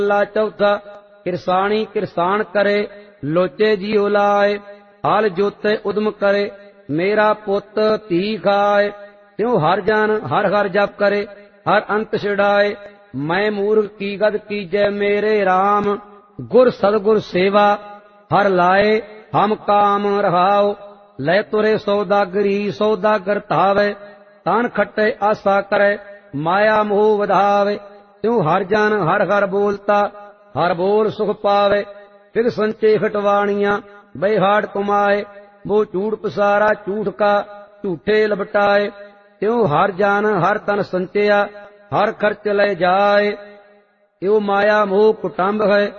ला चौथा किरसाणी किरसान करे, लोचे जियो लाए, हाल जोते उदम करे, मेरा पुत धी खाए। त्यों हर जान हर हर जप करे, हर अंत छिड़ाए। मैं मूर्ख की गद कीजै मेरे राम, गुर सदगुर सेवा हर लाए। हम काम रहाओ, लै तुरे सौदागरी, सौदागर धावे। तान खट्टे आशा करे, माया मोह वधावे। त्यों हर जान हर हर बोलता, हर बोल सुख पावे। फिर संचे खटवाणियां बेहाड़ कुमाए, वो झूठ पसारा झूठ का झूठे लपटाए। त्यों हर जान हर तन संचया, हर खर्च ले जाए। यो माया मोह कुटुंब है,